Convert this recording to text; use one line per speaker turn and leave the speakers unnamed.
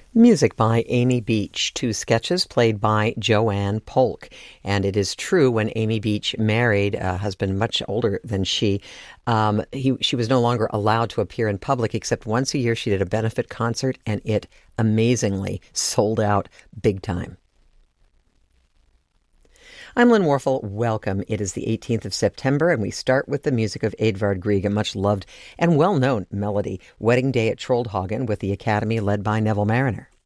Music by Amy Beach, two sketches played by Joanne Polk. And it is true, when Amy Beach married a husband much older than she was no longer allowed to appear in public, except once a year she did a benefit concert, and it amazingly sold out big time. I'm Lynn Warfel. Welcome. It is the 18th of September, and we start with the music of Edvard Grieg, a much-loved and well-known melody, Wedding Day at Troldhagen, with the Academy led by Neville Marriner.